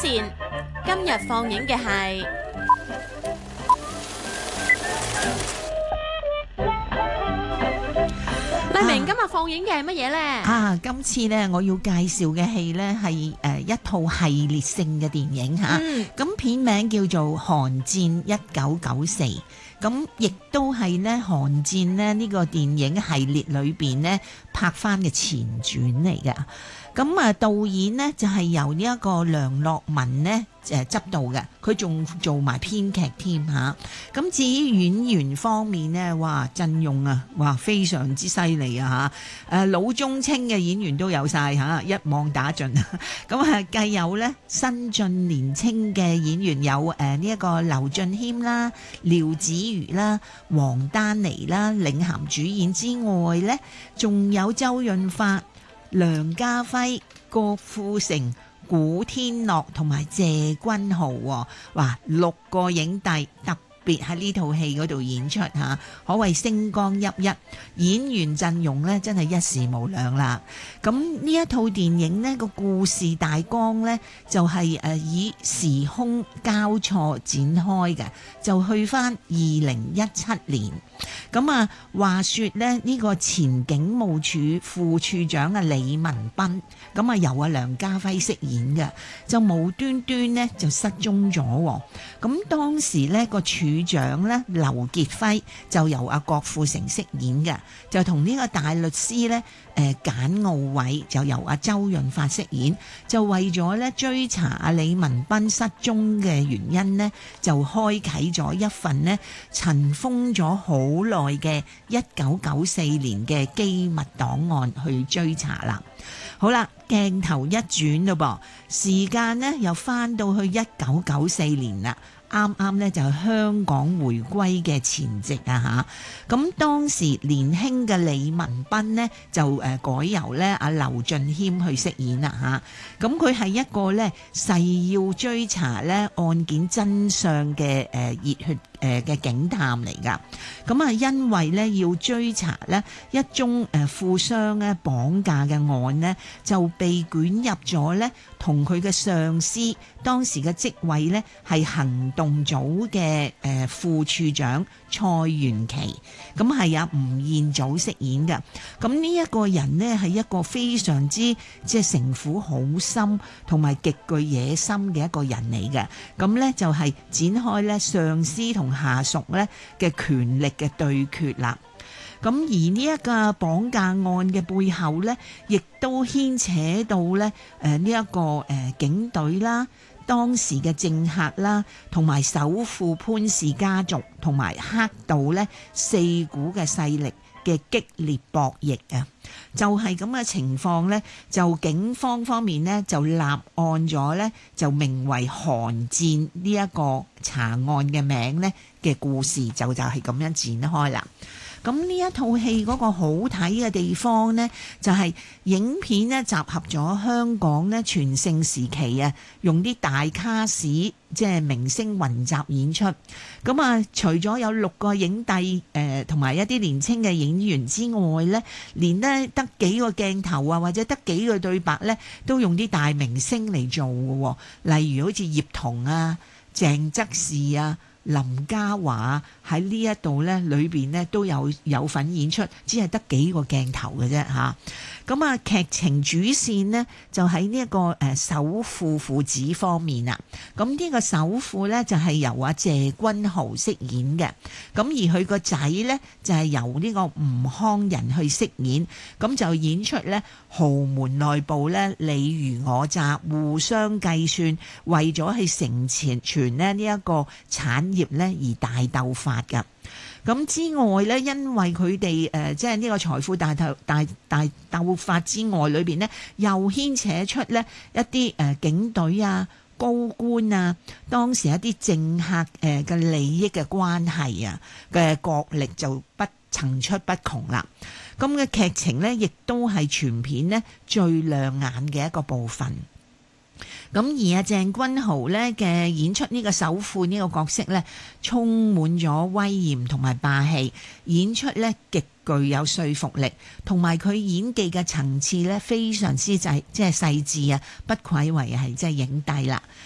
線，今日放映嘅係麗明。今日放映嘅係乜嘢呢？ 今次呢，我要介紹嘅戲呢係一套系列性嘅電影嚇。咁片名叫做《寒戰1994》，咁亦都係呢寒戰呢個電影系列裏邊呢拍翻嘅前傳嚟嘅。咁導演呢就係由呢一個梁樂文呢執導嘅，佢仲做埋編劇添嚇。咁至於演員方面呢，哇陣容啊，哇非常之犀利啊嚇！老中青嘅演員都有晒嚇，一網打盡。咁繼有呢新晉年青嘅演員有呢一個劉俊謙啦、廖子妤啦、王丹妮啦領銜主演之外呢，仲有周潤發、梁家輝、郭富城、古天樂同埋謝君豪，哇6個影帝特別喺呢套戲嗰度演出嚇，可謂星光熠熠，演員陣容呢真係一時無兩啦。咁呢一套電影呢個故事大綱呢，就係以時空交錯展開嘅，就去返2017年。咁話說呢，呢個前警務處副處長李文斌，咁由梁家輝飾演嘅，就無端端呢就失蹤咗。咁當時呢個處長呢劉傑輝就由郭富城飾演嘅，就同呢個大律師呢簡奧偉就由周潤發飾演，就為咗呢追查李文斌失蹤嘅原因呢，就開啟咗一份呢塵封咗好耐嘅1994年嘅機密檔案去追查啦。好啦，鏡頭一轉咯噃，時間呢又翻到去1994年啦。啱啱呢就係香港回歸嘅前夕啊嚇，咁當時年輕嘅李文斌呢，就改由呢阿劉俊謙去飾演啦嚇，咁佢係一個呢誓要追查呢案件真相嘅熱血嘅警探嚟㗎。咁因為呢要追查呢一宗富商呢綁架嘅案呢，就被捲入咗呢同佢嘅上司當時嘅職位呢係行動組嘅副處長蔡元琪，咁係吳彥祖飾演嘅。咁呢一個人呢係一個非常之即係城府好深同埋極具野心嘅一個人嚟嘅。咁呢就係展開呢上司同下屬呢嘅權力嘅對決啦。咁而呢一個綁架案嘅背後呢，亦都牽扯到呢呢一個警隊啦、當時嘅政客啦，同埋首富潘氏家族同埋黑道呢4股嘅勢力嘅激烈博弈啊！就係咁嘅情況呢，就警方方面呢就立案咗呢，就名為《寒戰》呢一個查案嘅名呢嘅故事就係咁樣展開啦。咁呢一套戲嗰個好睇嘅地方呢，就係影片呢集合咗香港呢全盛時期啊，用啲大卡士即係明星雲集演出。咁除咗有6個影帝同埋一啲年青嘅演員之外呢，連呢得幾個鏡頭啊，或者得幾個對白呢，都用啲大明星嚟做嘅。例如好似葉童啊、鄭則仕啊、林嘉華喺呢一度呢裏邊呢都有份演出，只係得幾個鏡頭嘅啫嚇。咁劇情主線呢就喺呢一個首富父子方面啦。咁呢個首富呢就係由謝君豪飾演嘅，咁而佢個仔呢就係由呢個吳康仁去飾演，咁就演出呢豪門內部呢你虞我詐，互相計算，為咗去成全呢一個產業呢而大鬥法㗎。咁之外呢，因為佢哋即係呢個財富大鬥法之外，裏邊呢又牽扯出呢一啲警隊啊、高官啊，當時一啲政客嘅利益嘅關係啊嘅角力就層出不窮啦。咁嘅劇情呢，亦都係全片呢最亮眼嘅一個部分。咁而鄭君豪呢嘅演出呢個首富呢個角色呢，充滿咗威嚴同埋霸氣，演出呢極具有說服力，同埋佢演技嘅層次呢非常之即係細緻啊，不愧為係即係影帝啦。